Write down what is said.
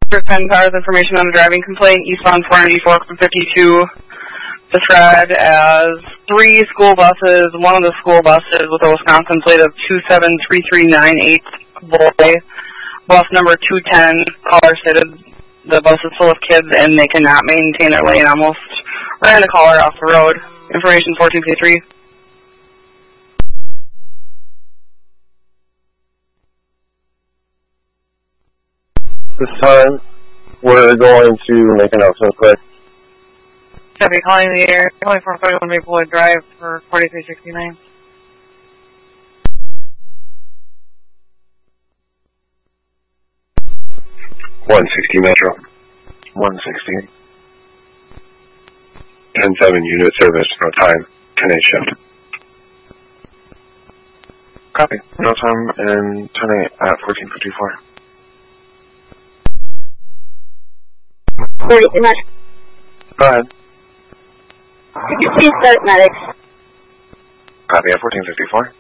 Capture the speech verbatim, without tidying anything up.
ten cars, information on a driving complaint, eastbound four ninety-four from fifty-two, described as three school buses, one of the school buses with a Wisconsin plate of two seven three three nine eight, boy. Bus number two ten, caller stated the bus is full of kids and they cannot maintain their lane, almost ran the caller off the road. Information fourteen fifty-three. This time, we're going to make an announcement quick. Deputy calling the air, twenty-four thirty-one Maplewood Drive for forty-three sixty-nine. one sixty Metro. one sixty. ten seven unit service, no time, ten eight shift. Copy, no time, and ten eight at fourteen fifty-four. Wait, not. Go ahead. Could you please start medics? Copy at fourteen fifty-four.